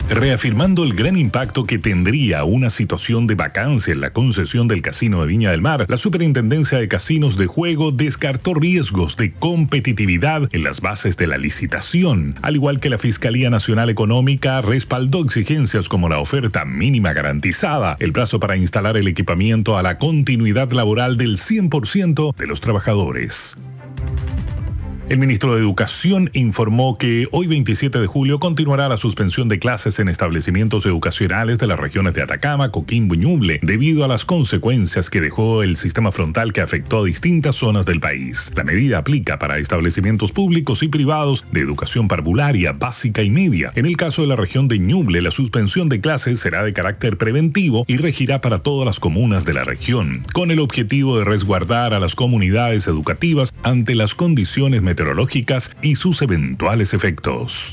Reafirmando el gran impacto que tendría una situación de vacancia en la concesión del Casino de Viña del Mar, la Superintendencia de Casinos de Juego descartó riesgos de competitividad en las bases de la licitación, al igual que la Fiscalía Nacional Económica respaldó exigencias como la oferta mínima garantizada, el plazo para instalar el equipamiento a la continuidad laboral del 100% de los trabajadores. El ministro de Educación informó que hoy 27 de julio continuará la suspensión de clases en establecimientos educacionales de las regiones de Atacama, Coquimbo y Ñuble, debido a las consecuencias que dejó el sistema frontal que afectó a distintas zonas del país. La medida aplica para establecimientos públicos y privados de educación parvularia, básica y media. En el caso de la región de Ñuble, la suspensión de clases será de carácter preventivo y regirá para todas las comunas de la región, con el objetivo de resguardar a las comunidades educativas ante las condiciones meteorológicas y sus eventuales efectos.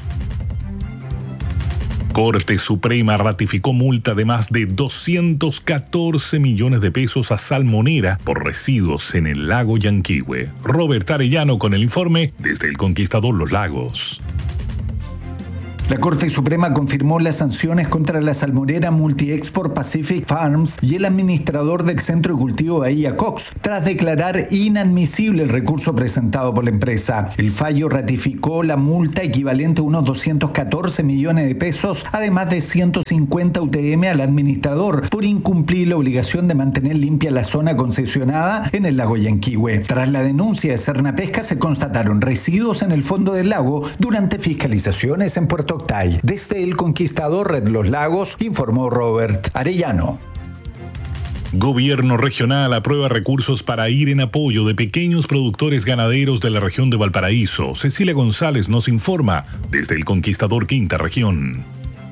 Corte Suprema ratificó multa de más de 214 millones de pesos a Salmonera por residuos en el lago Yanquihue. Robert Arellano con el informe desde El Conquistador Los Lagos. La Corte Suprema confirmó las sanciones contra la salmonera Multi-Export Pacific Farms y el administrador del Centro de Cultivo Bahía Cox, tras declarar inadmisible el recurso presentado por la empresa. El fallo ratificó la multa equivalente a unos 214 millones de pesos, además de 150 UTM al administrador por incumplir la obligación de mantener limpia la zona concesionada en el lago Yanquihue. Tras la denuncia de Sernapesca se constataron residuos en el fondo del lago durante fiscalizaciones en Puerto Octay. Desde El Conquistador Red Los Lagos, informó Robert Arellano. Gobierno regional aprueba recursos para ir en apoyo de pequeños productores ganaderos de la región de Valparaíso. Cecilia González nos informa desde El Conquistador Quinta Región.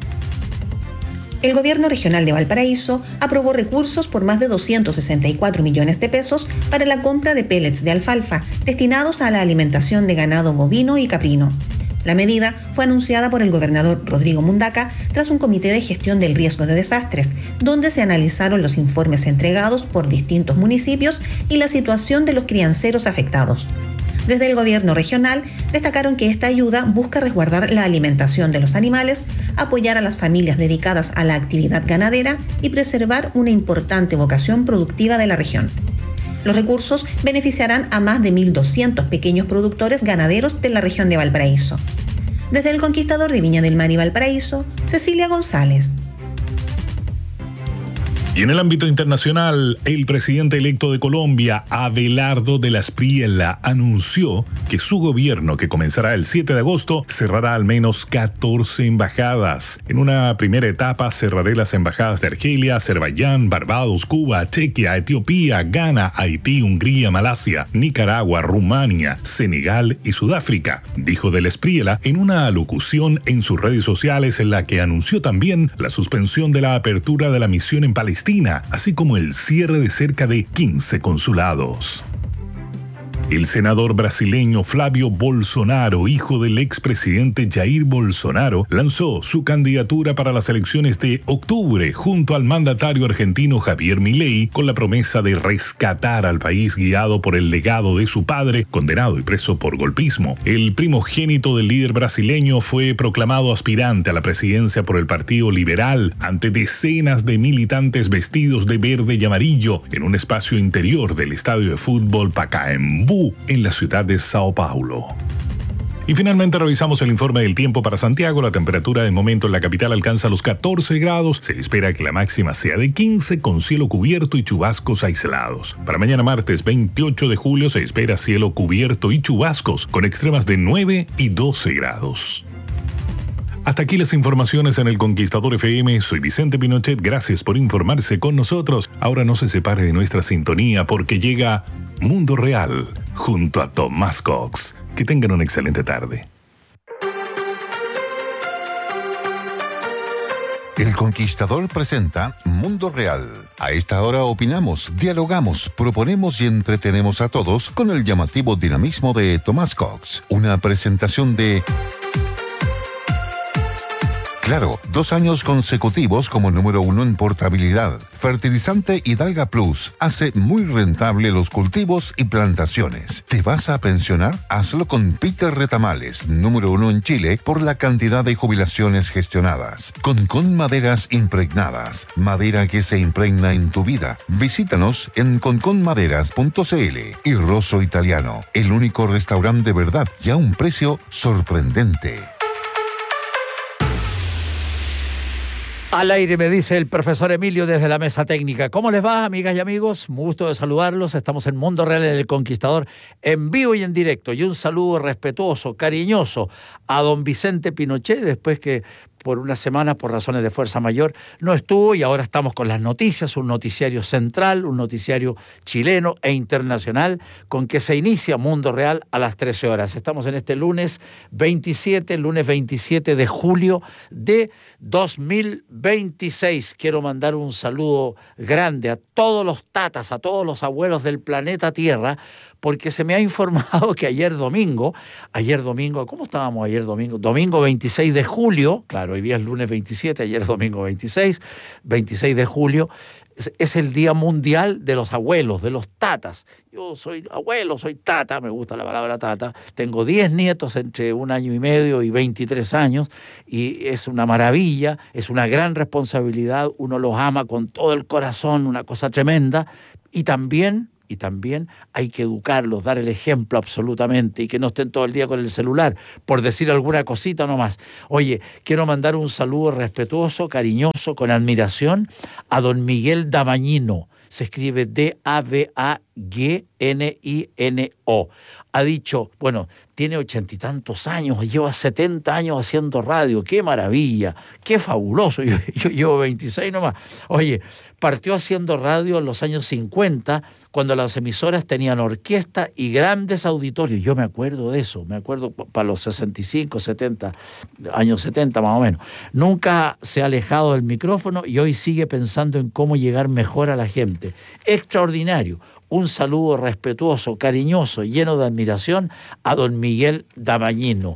El Gobierno Regional de Valparaíso aprobó recursos por más de 264 millones de pesos para la compra de pellets de alfalfa destinados a la alimentación de ganado bovino y caprino. La medida fue anunciada por el gobernador Rodrigo Mundaca tras un comité de gestión del riesgo de desastres, donde se analizaron los informes entregados por distintos municipios y la situación de los crianceros afectados. Desde el gobierno regional destacaron que esta ayuda busca resguardar la alimentación de los animales, apoyar a las familias dedicadas a la actividad ganadera y preservar una importante vocación productiva de la región. Los recursos beneficiarán a más de 1.200 pequeños productores ganaderos de la región de Valparaíso. Desde El Conquistador de Viña del Mar y Valparaíso, Cecilia González. Y en el ámbito internacional, el presidente electo de Colombia, Abelardo de la Espriella, anunció que su gobierno, que comenzará el 7 de agosto, cerrará al menos 14 embajadas. En una primera etapa cerraré las embajadas de Argelia, Azerbaiyán, Barbados, Cuba, Chequia, Etiopía, Ghana, Haití, Hungría, Malasia, Nicaragua, Rumania, Senegal y Sudáfrica, dijo de la Espriella en una alocución en sus redes sociales en la que anunció también la suspensión de la apertura de la misión en Palestina, así como el cierre de cerca de 15 consulados. El senador brasileño Flávio Bolsonaro, hijo del expresidente Jair Bolsonaro, lanzó su candidatura para las elecciones de octubre junto al mandatario argentino Javier Milei con la promesa de rescatar al país guiado por el legado de su padre, condenado y preso por golpismo. El primogénito del líder brasileño fue proclamado aspirante a la presidencia por el Partido Liberal ante decenas de militantes vestidos de verde y amarillo en un espacio interior del estadio de fútbol Pacaembu en la ciudad de Sao Paulo. Y finalmente revisamos el informe del tiempo para Santiago. La temperatura de momento en la capital alcanza los 14 grados. Se espera que la máxima sea de 15 con cielo cubierto y chubascos aislados. Para mañana martes 28 de julio se espera cielo cubierto y chubascos con extremas de 9 y 12 grados. Hasta aquí las informaciones en El Conquistador FM. Soy Vicente Pinochet. Gracias por informarse con nosotros. Ahora no se separe de nuestra sintonía porque llega Mundo Real junto a Tomás Cox. Que tengan una excelente tarde. El Conquistador presenta Mundo Real. A esta hora opinamos, dialogamos, proponemos y entretenemos a todos con el llamativo dinamismo de Tomás Cox. Una presentación de Claro, 2 años consecutivos como número 1 en portabilidad. Fertilizante Hidalga Plus hace muy rentable los cultivos y plantaciones. ¿Te vas a pensionar? Hazlo con Peter Retamales, número 1 en Chile por la cantidad de jubilaciones gestionadas. Concón Maderas Impregnadas, madera que se impregna en tu vida. Visítanos en conconmaderas.cl. y Rosso Italiano, el único restaurante de verdad y a un precio sorprendente. Al aire me dice el profesor Emilio desde la mesa técnica. ¿Cómo les va, amigas y amigos? Un gusto de saludarlos. Estamos en Mundo Real en El Conquistador, en vivo y en directo. Y un saludo respetuoso, cariñoso a don Vicente Pinochet, después que por una semana, por razones de fuerza mayor, no estuvo, y ahora estamos con las noticias, un noticiario central, un noticiario chileno e internacional, con que se inicia Mundo Real a las 13 horas. Estamos en este lunes 27 de julio de 2026. Quiero mandar un saludo grande a todos los tatas, a todos los abuelos del planeta Tierra, porque se me ha informado que ayer domingo, ¿cómo estábamos ayer domingo? Domingo 26 de julio, claro, hoy día es lunes 27, ayer domingo 26 de julio, es el Día Mundial de los Abuelos, de los tatas. Yo soy abuelo, soy tata, me gusta la palabra tata. Tengo 10 nietos entre 1 año y medio y 23 años, y es una maravilla, es una gran responsabilidad, uno los ama con todo el corazón, una cosa tremenda, y también hay que educarlos, dar el ejemplo absolutamente, y que no estén todo el día con el celular, por decir alguna cosita nomás. Oye, quiero mandar un saludo respetuoso, cariñoso, con admiración a don Miguel Dabañino. Se escribe D-A-B-A-G-N-I-N-O. Ha dicho, bueno, tiene 80 y tantos años, lleva 70 años haciendo radio. ¡Qué maravilla! ¡Qué fabuloso! Yo llevo 26 nomás. Oye, partió haciendo radio en los años 50, cuando las emisoras tenían orquesta y grandes auditorios. Yo me acuerdo de eso, me acuerdo para los 65, 70, años 70 más o menos. Nunca se ha alejado del micrófono y hoy sigue pensando en cómo llegar mejor a la gente. Extraordinario. Un saludo respetuoso, cariñoso, lleno de admiración a don Miguel Dabanino,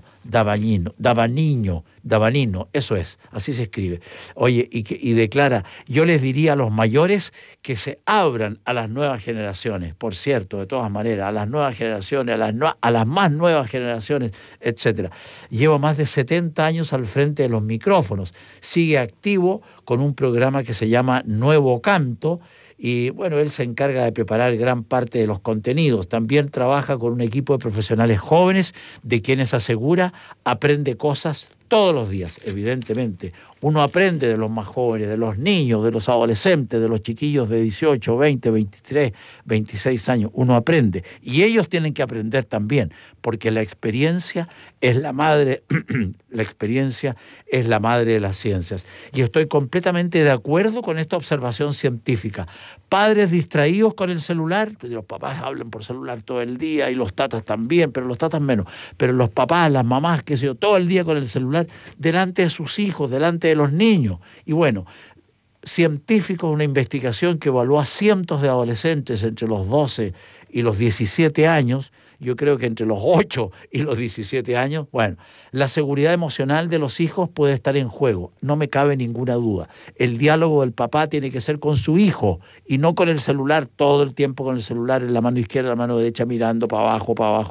eso es, así se escribe. Oye, y declara, yo les diría a los mayores que se abran a las nuevas generaciones, por cierto, de todas maneras, a las nuevas generaciones, a las más nuevas generaciones, etcétera. Lleva más de 70 años al frente de los micrófonos, sigue activo con un programa que se llama Nuevo Canto. Y bueno, él se encarga de preparar gran parte de los contenidos. También trabaja con un equipo de profesionales jóvenes, de quienes asegura aprende cosas todos los días, evidentemente. Uno aprende de los más jóvenes, de los niños, de los adolescentes, de los chiquillos de 18, 20, 23, 26 años. Uno aprende. Y ellos tienen que aprender también, porque la experiencia es la madre, la experiencia es la madre de las ciencias. Y estoy completamente de acuerdo con esta observación científica. Padres distraídos con el celular, pues los papás hablan por celular todo el día, y los tatas también, pero los tatas menos. Pero los papás, las mamás, qué sé yo, todo el día con el celular, delante de sus hijos, delante de los niños. Y bueno, científicos, una investigación que evaluó a cientos de adolescentes entre los 12 y los 17 años, yo creo que entre los 8 y los 17 años, bueno, la seguridad emocional de los hijos puede estar en juego, no me cabe ninguna duda. El diálogo del papá tiene que ser con su hijo y no con el celular, todo el tiempo con el celular en la mano izquierda, la mano derecha, mirando para abajo,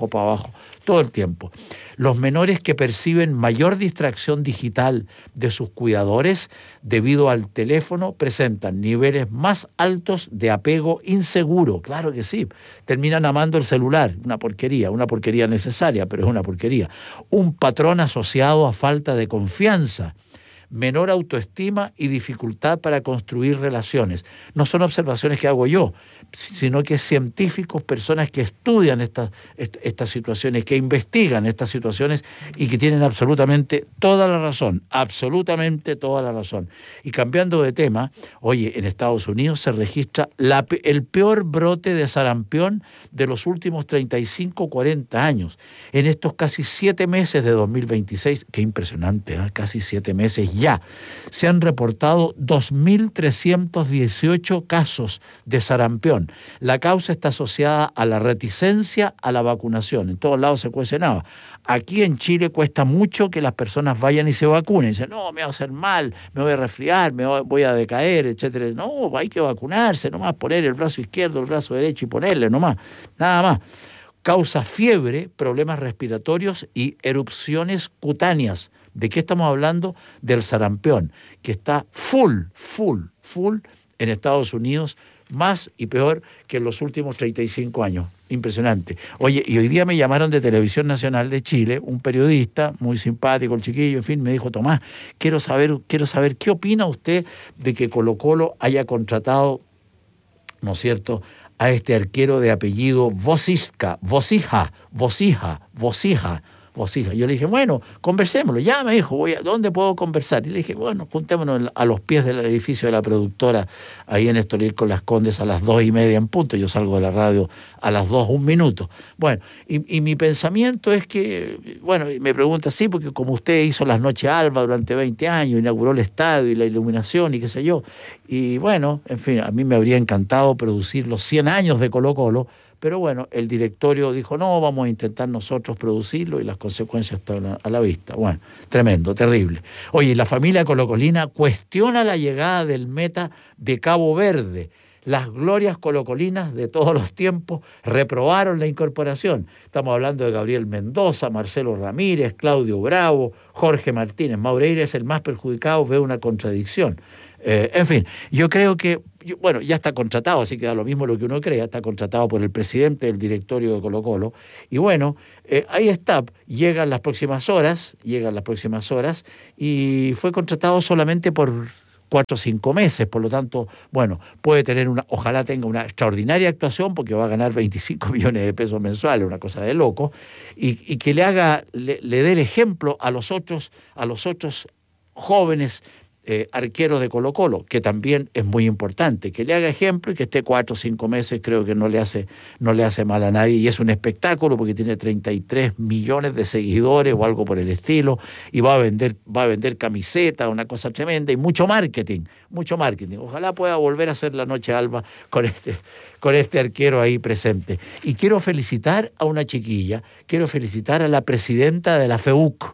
todo el tiempo. Los menores que perciben mayor distracción digital de sus cuidadores debido al teléfono presentan niveles más altos de apego inseguro, claro que sí. Terminan amando el celular, una porquería necesaria, pero es una porquería. Un patrón asociado a falta de confianza, menor autoestima y dificultad para construir relaciones. No son observaciones que hago yo, sino que científicos, personas que estudian estas situaciones, que investigan estas situaciones y que tienen absolutamente toda la razón. Y cambiando de tema, oye, en Estados Unidos se registra el peor brote de sarampión de los últimos 35, 40 años. En estos casi 7 meses de 2026, qué impresionante, ¿eh? Casi 7 meses ya. Se han reportado 2.318 casos de sarampión. La causa está asociada a la reticencia a la vacunación. En todos lados se cuece nada. Aquí en Chile cuesta mucho que las personas vayan y se vacunen. Dicen, no, me va a hacer mal, me voy a resfriar, voy a decaer, etcétera. No, hay que vacunarse, nomás poner el brazo izquierdo, el brazo derecho y ponerle nomás, nada más. Causa fiebre, problemas respiratorios y erupciones cutáneas. ¿De qué estamos hablando? Del sarampión, que está full en Estados Unidos, más y peor que en los últimos 35 años. Impresionante. Oye, y hoy día me llamaron de Televisión Nacional de Chile, un periodista muy simpático, el chiquillo, en fin, me dijo, Tomás, quiero saber qué opina usted de que Colo-Colo haya contratado, ¿no es cierto?, a este arquero de apellido Vosija. Yo le dije, bueno, conversémoslo. Ya me dijo, ¿dónde puedo conversar? Y le dije, bueno, juntémonos a los pies del edificio de la productora, ahí en Estoril con Las Condes a las 2:30 en punto. Yo salgo de la radio a las 2, 1 minuto. Bueno, y mi pensamiento es que, bueno, me pregunta, sí, porque como usted hizo las Noches Alba durante 20 años, inauguró el estadio y la iluminación y qué sé yo, y bueno, en fin, a mí me habría encantado producir los 100 años de Colo-Colo, pero bueno, el directorio dijo, no, vamos a intentar nosotros producirlo y las consecuencias están a la vista. Bueno, tremendo, terrible. Oye, la familia colocolina cuestiona la llegada del meta de Cabo Verde. Las glorias colocolinas de todos los tiempos reprobaron la incorporación. Estamos hablando de Gabriel Mendoza, Marcelo Ramírez, Claudio Bravo, Jorge Martínez. Maureira es el más perjudicado, ve una contradicción. En fin, yo creo que, bueno, ya está contratado, así que da lo mismo lo que uno crea, está contratado por el presidente del directorio de Colo-Colo, y bueno, ahí está, llegan las próximas horas, y fue contratado solamente por 4 o 5 meses, por lo tanto, bueno, puede tener ojalá tenga una extraordinaria actuación, porque va a ganar 25 millones de pesos mensuales, una cosa de loco, y que le dé el ejemplo a los otros jóvenes arqueros de Colo-Colo, que también es muy importante, que le haga ejemplo y que esté 4 o 5 meses, creo que no le hace mal a nadie, y es un espectáculo porque tiene 33 millones de seguidores o algo por el estilo, y va a vender camisetas, una cosa tremenda, y mucho marketing. Ojalá pueda volver a hacer la Noche Alba con este arquero ahí presente. Y quiero felicitar a una chiquilla, quiero felicitar a la presidenta de la FEUC,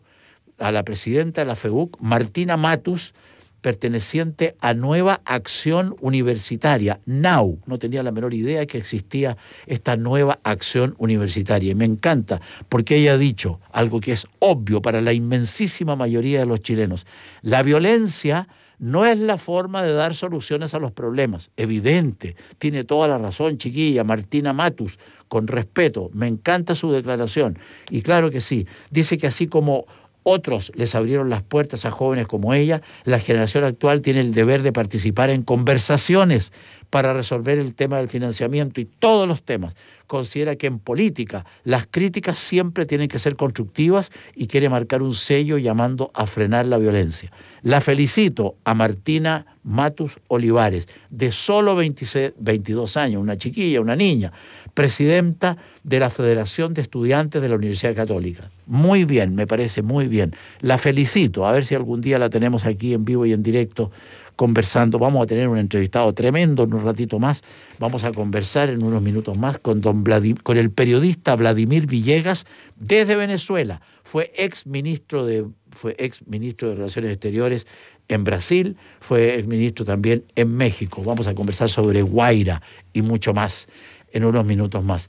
Martina Matus, perteneciente a Nueva Acción Universitaria, NAU. No tenía la menor idea que existía esta Nueva Acción Universitaria. Y me encanta porque ella ha dicho algo que es obvio para la inmensísima mayoría de los chilenos. La violencia no es la forma de dar soluciones a los problemas. Evidente, tiene toda la razón, chiquilla, Martina Matus, con respeto. Me encanta su declaración. Y claro que sí, dice que así como otros les abrieron las puertas a jóvenes como ella, la generación actual tiene el deber de participar en conversaciones para resolver el tema del financiamiento y todos los temas. Considera que en política las críticas siempre tienen que ser constructivas y quiere marcar un sello llamando a frenar la violencia. La felicito a Martina Matus Olivares, de solo 22 años, una chiquilla, una niña, presidenta de la Federación de Estudiantes de la Universidad Católica. Muy bien, me parece muy bien. La felicito, a ver si algún día la tenemos aquí en vivo y en directo conversando. Vamos a tener un entrevistado tremendo en un ratito más. Vamos a conversar en unos minutos más con el periodista Vladimir Villegas desde Venezuela. Fue ex ministro de Relaciones Exteriores en Brasil, fue ex ministro también en México. Vamos a conversar sobre Guaira y mucho más en unos minutos más.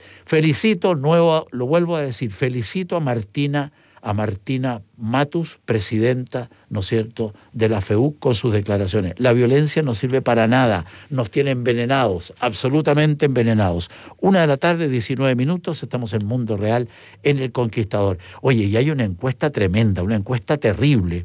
Lo vuelvo a decir, felicito a Martina Matus, presidenta, ¿no es cierto?, de la FEUC, con sus declaraciones. La violencia no sirve para nada, nos tiene envenenados, absolutamente envenenados. 1:19 p.m, estamos en Mundo Real, en El Conquistador. Oye, y hay una encuesta tremenda, una encuesta terrible,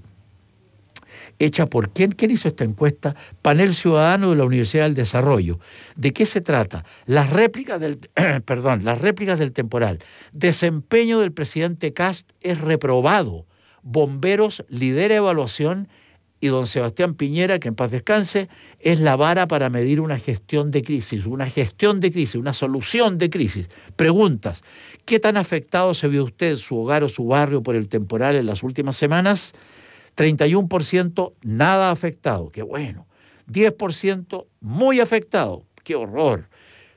hecha por ¿quién hizo esta encuesta? Panel Ciudadano de la Universidad del Desarrollo. ¿De qué se trata? Las réplicas del temporal. Desempeño del presidente Kast es reprobado. Bomberos lidera evaluación y don Sebastián Piñera, que en paz descanse, es la vara para medir una gestión de crisis, una solución de crisis. Preguntas: ¿qué tan afectado se vio usted, su hogar o su barrio por el temporal en las últimas semanas? 31% nada afectado, qué bueno. 10% muy afectado, qué horror.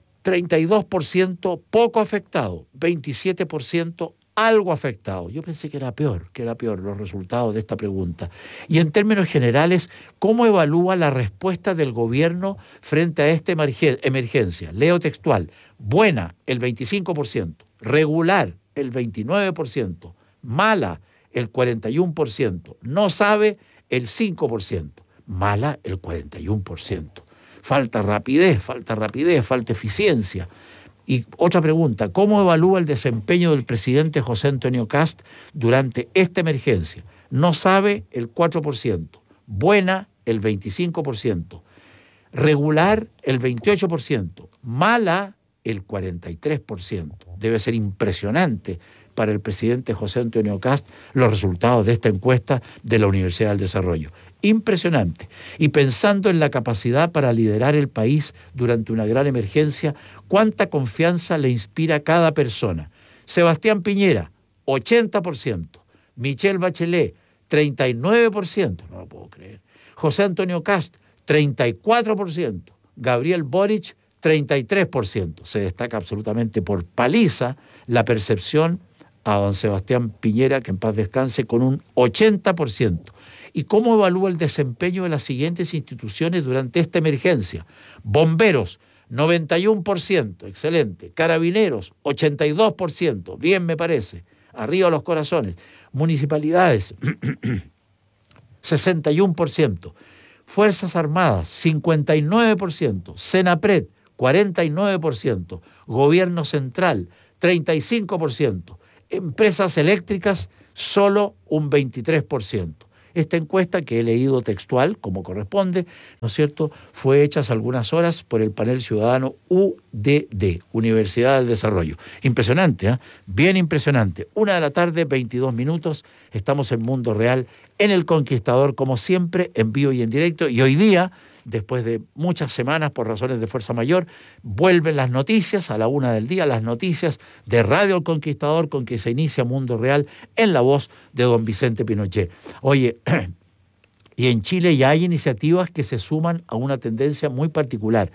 32% poco afectado, 27% algo afectado. Yo pensé que era peor los resultados de esta pregunta. Y en términos generales, ¿cómo evalúa la respuesta del gobierno frente a esta emergencia? Leo textual: buena, el 25%, regular, el 29%, mala, el 41%, no sabe, el 5%, mala, el 41%. Falta rapidez, falta eficiencia. Y otra pregunta: ¿cómo evalúa el desempeño del presidente José Antonio Kast durante esta emergencia? No sabe, el 4%, buena, el 25%, regular, el 28%, mala, el 43%. Debe ser impresionante para el presidente José Antonio Kast los resultados de esta encuesta de la Universidad del Desarrollo. Impresionante. Y pensando en la capacidad para liderar el país durante una gran emergencia, ¿cuánta confianza le inspira a cada persona? Sebastián Piñera, 80%. Michelle Bachelet, 39%. No lo puedo creer. José Antonio Kast, 34%. Gabriel Boric, 33%. Se destaca absolutamente por paliza la percepción a don Sebastián Piñera, que en paz descanse, con un 80%. ¿Y cómo evalúa el desempeño de las siguientes instituciones durante esta emergencia? Bomberos, 91%, excelente. Carabineros, 82%, bien me parece. Arriba los corazones. Municipalidades, 61%. Fuerzas Armadas, 59%. Senapred, 49%. Gobierno Central, 35%. Empresas eléctricas, solo un 23%. Esta encuesta, que he leído textual, como corresponde, ¿no es cierto?, fue hecha hace algunas horas por el panel ciudadano UDD, Universidad del Desarrollo. Impresionante, ¿eh? Bien impresionante. 1:00 p.m, 22 minutos, estamos en Mundo Real, en El Conquistador, como siempre, en vivo y en directo, y hoy día, después de muchas semanas por razones de fuerza mayor, vuelven las noticias a la 1:00 p.m, las noticias de Radio El Conquistador, con que se inicia Mundo Real en la voz de don Vicente Pinochet. Oye, y en Chile ya hay iniciativas que se suman a una tendencia muy particular.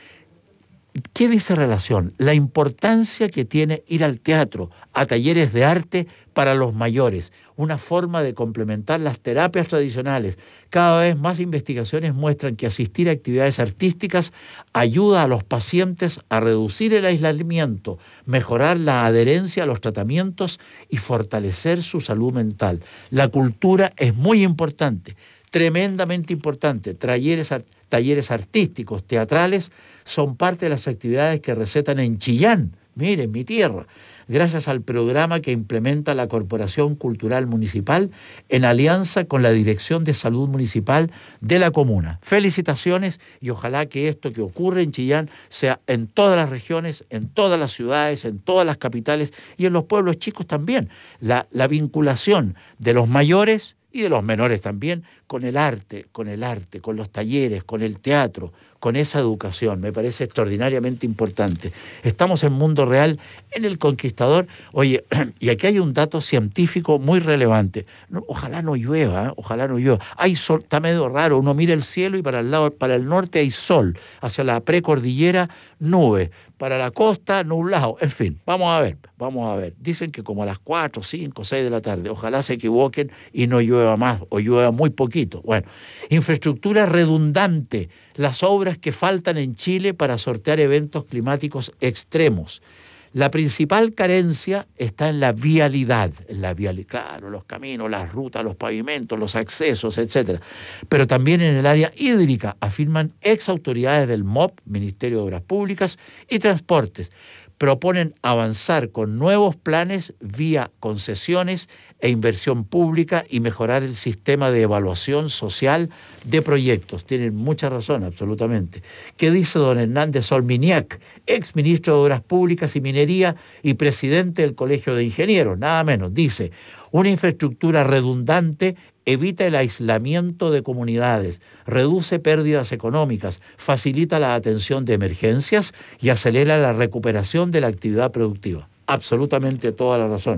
¿Qué dice relación? La importancia que tiene ir al teatro, a talleres de arte para los mayores, una forma de complementar las terapias tradicionales. Cada vez más investigaciones muestran que asistir a actividades artísticas ayuda a los pacientes a reducir el aislamiento, mejorar la adherencia a los tratamientos y fortalecer su salud mental. La cultura es muy importante, tremendamente importante. Talleres artísticos, teatrales, son parte de las actividades que recetan en Chillán, miren, mi tierra, gracias al programa que implementa la Corporación Cultural Municipal en alianza con la Dirección de Salud Municipal de la comuna. Felicitaciones, y ojalá que esto que ocurre en Chillán sea en todas las regiones, en todas las ciudades, en todas las capitales y en los pueblos chicos también. La vinculación de los mayores y de los menores también, con el arte, con los talleres, con el teatro, con esa educación, me parece extraordinariamente importante. Estamos en Mundo Real, en El Conquistador. Oye, y aquí hay un dato científico muy relevante. Ojalá no llueva, ojalá no llueva. Hay sol, está medio raro, uno mira el cielo y para el norte hay sol, hacia la precordillera nube, para la costa nublado, en fin, vamos a ver. Dicen que como a las 4, 5, 6 de la tarde, ojalá se equivoquen y no llueva más, o llueva muy poquito. Bueno, infraestructura redundante, las obras que faltan en Chile para sortear eventos climáticos extremos. La principal carencia está en la vialidad, claro, los caminos, las rutas, los pavimentos, los accesos, etcétera. Pero también en el área hídrica, afirman exautoridades del MOP, Ministerio de Obras Públicas y Transportes. Proponen avanzar con nuevos planes vía concesiones e inversión pública y mejorar el sistema de evaluación social de proyectos. Tienen mucha razón, absolutamente. ¿Qué dice don Hernández Solminiac, ex ministro de Obras Públicas y Minería y presidente del Colegio de Ingenieros? Nada menos. Dice: una infraestructura redundante evita el aislamiento de comunidades, reduce pérdidas económicas, facilita la atención de emergencias y acelera la recuperación de la actividad productiva. Absolutamente toda la razón.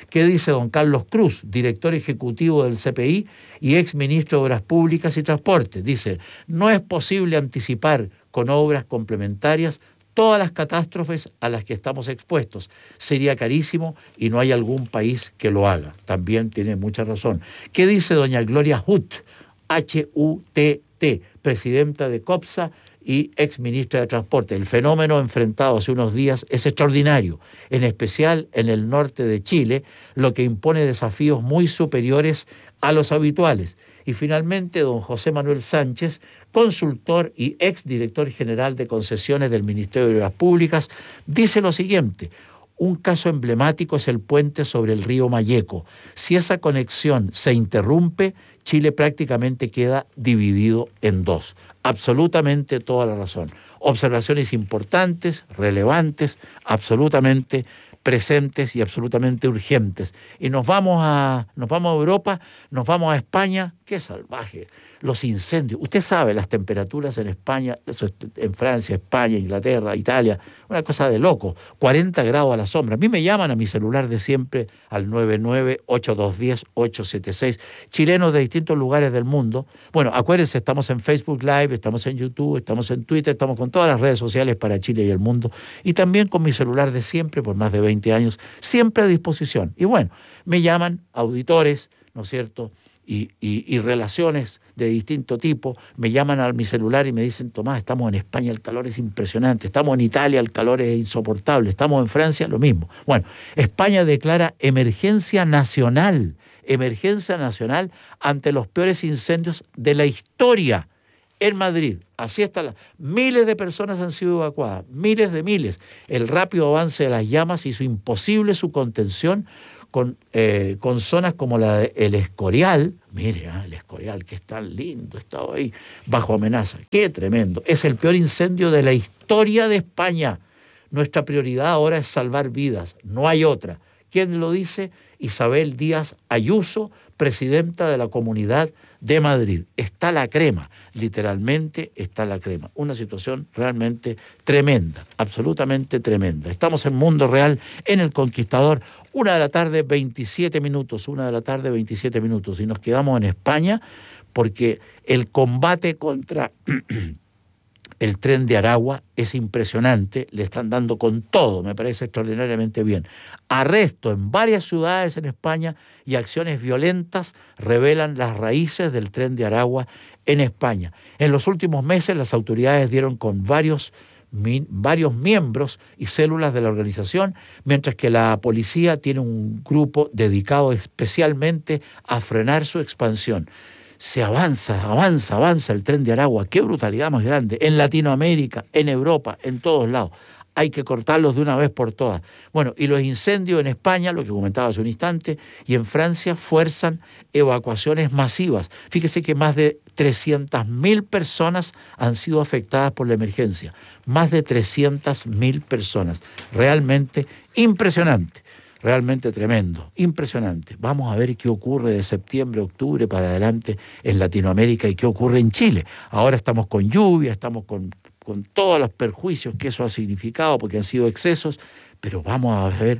¿Qué dice don Carlos Cruz, director ejecutivo del CPI y ex ministro de Obras Públicas y Transporte? Dice, no es posible anticipar con obras complementarias todas las catástrofes a las que estamos expuestos. Sería carísimo y no hay algún país que lo haga. También tiene mucha razón. ¿Qué dice doña Gloria Hutt, H-U-T-T, presidenta de COPSA y ex ministra de Transporte? El fenómeno enfrentado hace unos días es extraordinario, en especial en el norte de Chile, lo que impone desafíos muy superiores a los habituales. Y finalmente, don José Manuel Sánchez, consultor y ex director general de concesiones del Ministerio de Obras Públicas, dice lo siguiente: un caso emblemático es el puente sobre el río Mayeco. Si esa conexión se interrumpe, Chile prácticamente queda dividido en dos. Absolutamente toda la razón. Observaciones importantes, relevantes, absolutamente presentes y absolutamente urgentes. Y nos vamos a Europa, nos vamos a España. ¡Qué salvaje! Los incendios. Usted sabe las temperaturas en España, en Francia, España, Inglaterra, Italia, una cosa de loco. 40 grados a la sombra. A mí me llaman a mi celular de siempre al 99-8210-876. Chilenos de distintos lugares del mundo. Bueno, acuérdense, estamos en Facebook Live, estamos en YouTube, estamos en Twitter, estamos con todas las redes sociales para Chile y el mundo. Y también con mi celular de siempre, por más de 20 años, siempre a disposición. Y bueno, me llaman auditores, ¿no es cierto?, y relaciones de distinto tipo, me llaman a mi celular y me dicen, Tomás, estamos en España, el calor es impresionante, estamos en Italia, el calor es insoportable, estamos en Francia, lo mismo. Bueno, España declara emergencia nacional ante los peores incendios de la historia en Madrid. Así está. Miles de personas han sido evacuadas, miles. El rápido avance de las llamas hizo imposible su contención con zonas como la de El Escorial. Mire, El Escorial, que es tan lindo, estaba ahí bajo amenaza. ¡Qué tremendo! Es el peor incendio de la historia de España. Nuestra prioridad ahora es salvar vidas, no hay otra. ¿Quién lo dice? Isabel Díaz Ayuso, presidenta de la Comunidad de Madrid. Está la crema, literalmente está la crema. Una situación realmente tremenda, absolutamente tremenda. Estamos en Mundo Real, en El Conquistador, 1:27 PM, y nos quedamos en España porque el combate contra el tren de Aragua es impresionante, le están dando con todo, me parece extraordinariamente bien. Arresto en varias ciudades en España y acciones violentas revelan las raíces del tren de Aragua en España. En los últimos meses las autoridades dieron con varios miembros y células de la organización, mientras que la policía tiene un grupo dedicado especialmente a frenar su expansión. Se avanza el tren de Aragua. ¡Qué brutalidad más grande! En Latinoamérica, en Europa, en todos lados. Hay que cortarlos de una vez por todas. Bueno, y los incendios en España, lo que comentaba hace un instante, y en Francia fuerzan evacuaciones masivas. Fíjese que más de 300.000 personas han sido afectadas por la emergencia. Más de 300.000 personas. Realmente impresionante. Realmente tremendo, impresionante. Vamos a ver qué ocurre de septiembre, octubre para adelante en Latinoamérica y qué ocurre en Chile. Ahora estamos con lluvia, estamos con todos los perjuicios que eso ha significado porque han sido excesos, pero vamos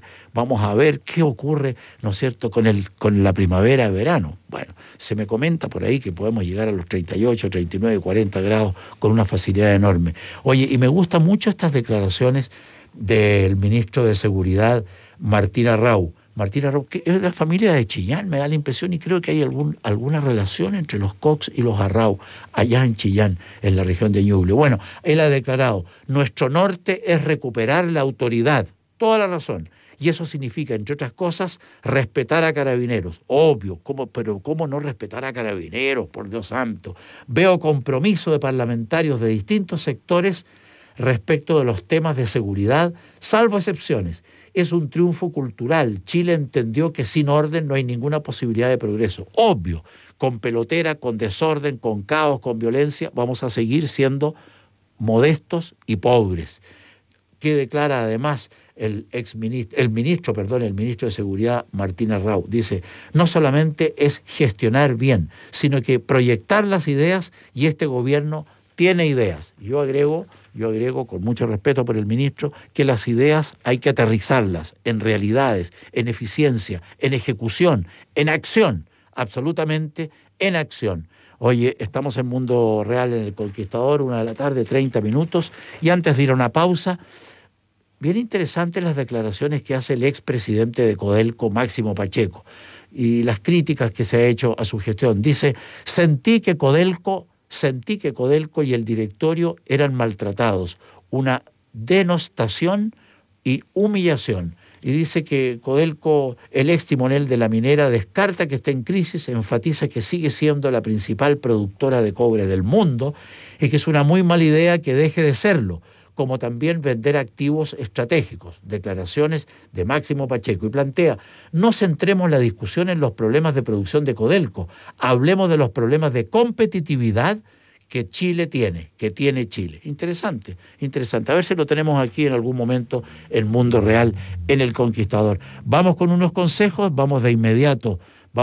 a ver qué ocurre, ¿no es cierto?, con la primavera, verano. Bueno, se me comenta por ahí que podemos llegar a los 38, 39, 40 grados con una facilidad enorme. Oye, y me gustan mucho estas declaraciones del ministro de Seguridad, Martín Arrau, que es de la familia de Chillán, me da la impresión, y creo que hay alguna relación entre los Cox y los Arrau, allá en Chillán, en la región de Ñuble. Bueno, él ha declarado, nuestro norte es recuperar la autoridad, toda la razón, y eso significa, entre otras cosas, respetar a Carabineros. Obvio, pero ¿cómo no respetar a Carabineros, por Dios santo? Veo compromiso de parlamentarios de distintos sectores respecto de los temas de seguridad, salvo excepciones. Es un triunfo cultural. Chile entendió que sin orden no hay ninguna posibilidad de progreso. Obvio, con pelotera, con desorden, con caos, con violencia, vamos a seguir siendo modestos y pobres. Que declara además el ministro de Seguridad, Martín Arrau, dice, no solamente es gestionar bien, sino que proyectar las ideas, y este gobierno tiene ideas. Yo agrego con mucho respeto por el ministro que las ideas hay que aterrizarlas en realidades, en eficiencia, en ejecución, en acción, absolutamente en acción. Oye, estamos en Mundo Real en El Conquistador, 1:00 p.m, 30 minutos, y antes de ir a una pausa, bien interesantes las declaraciones que hace el expresidente de Codelco, Máximo Pacheco, y las críticas que se ha hecho a su gestión. Dice, sentí que Codelco y el directorio eran maltratados, una denostación y humillación. Y dice que Codelco, el ex timonel de la minera, descarta que esté en crisis, enfatiza que sigue siendo la principal productora de cobre del mundo y que es una muy mala idea que deje de serlo, como también vender activos estratégicos. Declaraciones de Máximo Pacheco. Y plantea, no centremos la discusión en los problemas de producción de Codelco, hablemos de los problemas de competitividad que tiene Chile. Interesante. A ver si lo tenemos aquí en algún momento en Mundo Real, en El Conquistador. Vamos con unos consejos, vamos de inmediato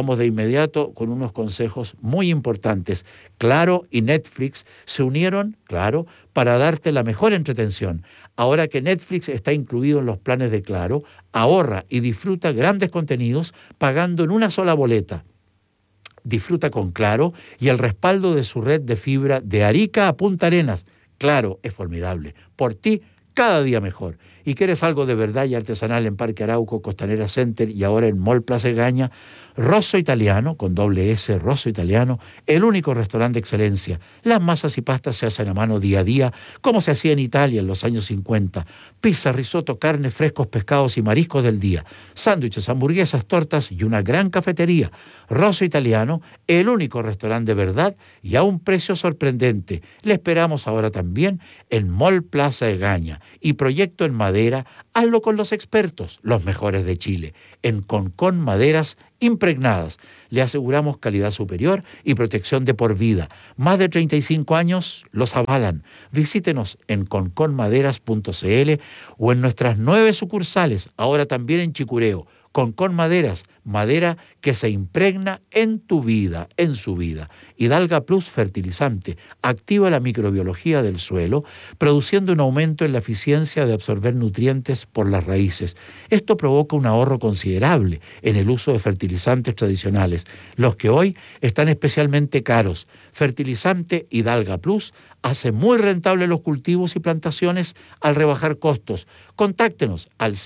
con unos consejos muy importantes. Claro y Netflix se unieron, Claro, para darte la mejor entretención. Ahora que Netflix está incluido en los planes de Claro, ahorra y disfruta grandes contenidos pagando en una sola boleta. Disfruta con Claro y el respaldo de su red de fibra de Arica a Punta Arenas. Claro, es formidable. Por ti, cada día mejor. ¿Y quieres algo de verdad y artesanal en Parque Arauco, Costanera Center y ahora en Mall Plaza Egaña? Rosso Italiano, con doble S, Rosso Italiano, el único restaurante de excelencia. Las masas y pastas se hacen a mano día a día, como se hacía en Italia en los años 50. Pizza, risotto, carne, frescos, pescados y mariscos del día. Sándwiches, hamburguesas, tortas y una gran cafetería. Rosso Italiano, el único restaurante de verdad y a un precio sorprendente. Le esperamos ahora también en Mall Plaza Egaña. Y proyecto en madera, hazlo con los expertos, los mejores de Chile. En Concón Maderas impregnadas. Le aseguramos calidad superior y protección de por vida. Más de 35 años los avalan. Visítenos en conconmaderas.cl o en nuestras 9 sucursales, ahora también en Chicureo. Concón Maderas, madera que se impregna en tu vida, en su vida. Hidalga Plus fertilizante, activa la microbiología del suelo, produciendo un aumento en la eficiencia de absorber nutrientes por las raíces. Esto provoca un ahorro considerable en el uso de fertilizantes tradicionales, los que hoy están especialmente caros. Fertilizante Hidalga Plus hace muy rentables los cultivos y plantaciones al rebajar costos. Contáctenos al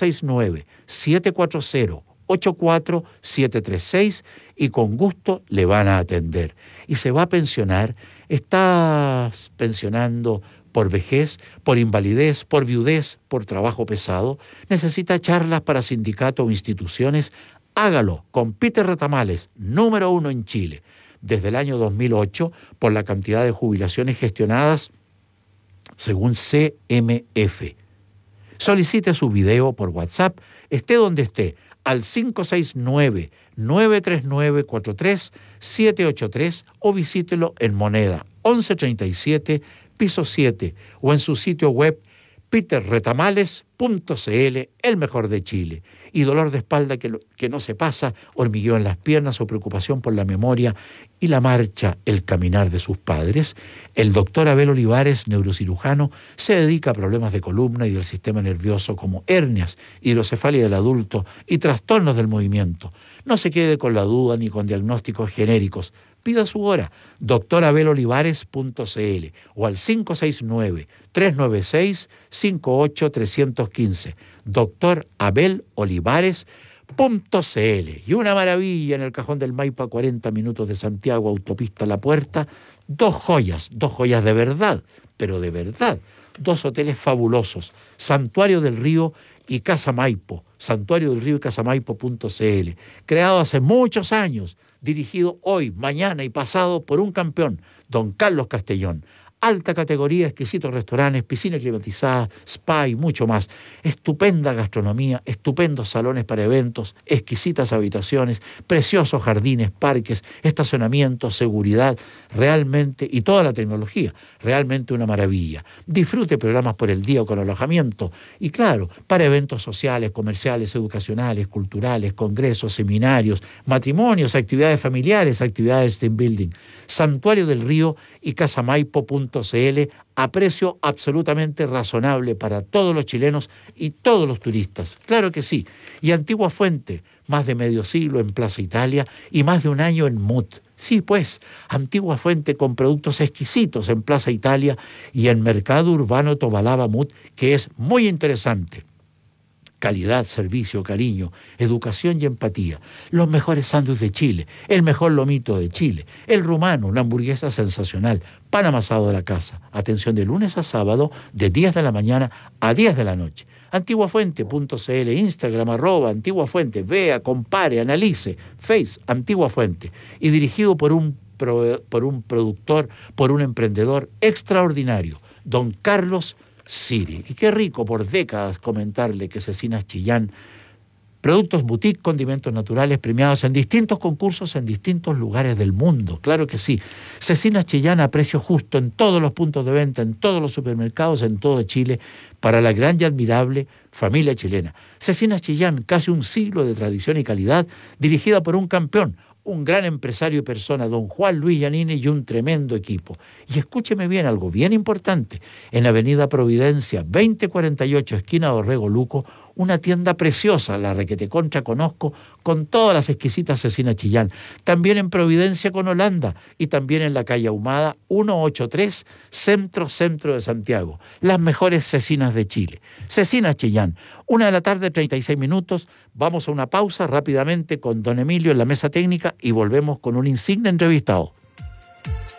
569-740-84736 y con gusto le van a atender. Y se va a pensionar, estás pensionando por vejez, por invalidez, por viudez, por trabajo pesado, necesita charlas para sindicatos o instituciones, hágalo con Peter Retamales, número 1 en Chile. Desde el año 2008, por la cantidad de jubilaciones gestionadas según CMF. Solicite su video por WhatsApp, esté donde esté, al 569-939-43783 o visítelo en Moneda 1137, piso 7, o en su sitio web peterretamales.cl, el mejor de Chile. Y dolor de espalda que no se pasa, hormigueo en las piernas o preocupación por la memoria y la marcha, el caminar de sus padres. El doctor Abel Olivares, neurocirujano, se dedica a problemas de columna y del sistema nervioso como hernias, hidrocefalia del adulto y trastornos del movimiento. No se quede con la duda ni con diagnósticos genéricos. Pida su hora, doctorabelolivares.cl o al 569-396-58315, doctorabelolivares.cl. Y una maravilla en el Cajón del Maipo, a 40 minutos de Santiago, autopista La Puerta, dos joyas de verdad, pero de verdad, dos hoteles fabulosos, Santuario del Río y Casa Maipo, Santuario del Río y casamaipo.cl, creado hace muchos años, dirigido hoy, mañana y pasado por un campeón, don Carlos Castellón. Alta categoría, exquisitos restaurantes, piscina climatizada, spa y mucho más. Estupenda gastronomía, estupendos salones para eventos, exquisitas habitaciones, preciosos jardines, parques, estacionamientos, seguridad, realmente, y toda la tecnología, realmente una maravilla. Disfrute programas por el día o con alojamiento y claro, para eventos sociales, comerciales, educacionales, culturales, congresos, seminarios, matrimonios, actividades familiares, actividades de team building. Santuario del Río y casamaipo.cl. a precio absolutamente razonable para todos los chilenos y todos los turistas. Claro que sí. Y Antigua Fuente, más de medio siglo en Plaza Italia y más de un año en MUT. Sí, pues, Antigua Fuente con productos exquisitos en Plaza Italia y en Mercado Urbano Tobalaba MUT, que es muy interesante. Calidad, servicio, cariño, educación y empatía. Los mejores sándwiches de Chile, el mejor lomito de Chile, el rumano, una hamburguesa sensacional, pan amasado de la casa. Atención de lunes a sábado, de 10 de la mañana a 10 de la noche. Antiguafuente.cl, Instagram, @Antiguafuente, vea, compare, analice, Face, Antigua Fuente. Y dirigido por un productor, por un emprendedor extraordinario, don Carlos Siri. Y qué rico por décadas comentarle que Cecinas Chillán, productos boutique, condimentos naturales premiados en distintos concursos en distintos lugares del mundo. Claro que sí. Cecinas Chillán a precio justo en todos los puntos de venta, en todos los supermercados, en todo Chile, para la gran y admirable familia chilena. Cecinas Chillán, casi un siglo de tradición y calidad, dirigida por un campeón, un gran empresario y persona, don Juan Luis Giannini, y un tremendo equipo. Y escúcheme bien, algo bien importante, en Avenida Providencia, 2048, esquina Dorrego Luco, una tienda preciosa, la Requete Contra conozco, con todas las exquisitas Cecinas Chillán. También en Providencia con Holanda y también en la calle Ahumada, 183, centro de Santiago. Las mejores cecinas de Chile. Cecinas Chillán, 1:36 p.m. Vamos a una pausa rápidamente con don Emilio en la mesa técnica y volvemos con un insigne entrevistado.